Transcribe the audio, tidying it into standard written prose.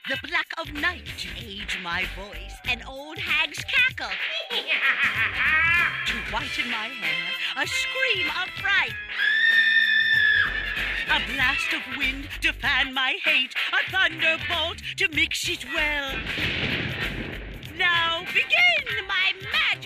The black of night to age my voice, an old hag's cackle to whiten my hair, a scream of fright, a blast of wind to fan my hate, a thunderbolt to mix it well. Now begin my magic.